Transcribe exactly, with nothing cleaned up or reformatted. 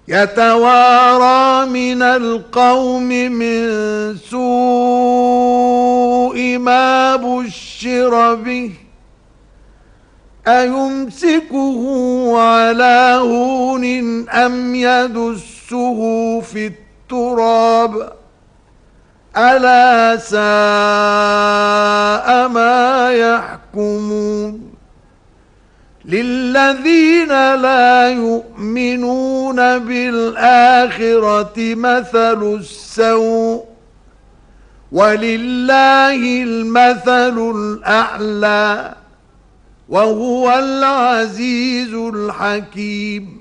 يتوارى من القوم من سوء ما بشر به أيمسكه على هون أم يدسه في التراب ألا ساء ما يحكمون للذين لا يؤمنون بالآخرة مثل السوء ولله المثل الأعلى وهو العزيز الحكيم.